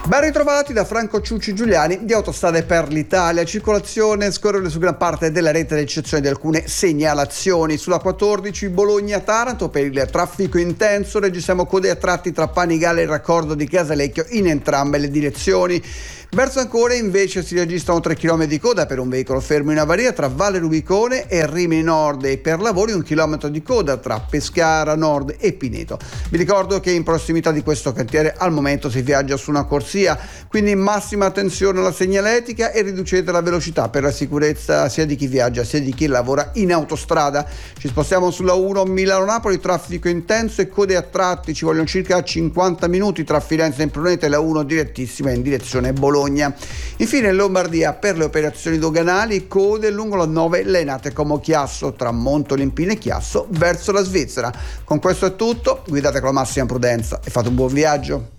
Ben ritrovati da Franco Ciucci Giuliani di Autostrade per l'Italia. Circolazione scorrevole su gran parte della rete, ad eccezione di alcune segnalazioni. Sulla 14 Bologna-Taranto per il traffico intenso registriamo code a tratti tra Panigale e il raccordo di Casalecchio in entrambe le direzioni. Verso Ancona invece si registrano 3 km di coda per un veicolo fermo in avaria tra Valle Rubicone e Rimini Nord e per lavori 1 chilometro di coda tra Pescara Nord e Pineto. Vi ricordo che in prossimità di questo cantiere al momento si viaggia su una corsia, quindi massima attenzione alla segnaletica e riducete la velocità per la sicurezza sia di chi viaggia sia di chi lavora in autostrada. Ci spostiamo sulla 1 Milano-Napoli, traffico intenso e code a tratti, ci vogliono circa 50 minuti tra Firenze e Impruneta e la 1 direttissima in direzione Bologna. Infine in Lombardia per le operazioni doganali code lungo la 9 Lenate Como Chiasso tra Montolimpino e Chiasso verso la Svizzera. Con questo è tutto, guidate con la massima prudenza e fate un buon viaggio.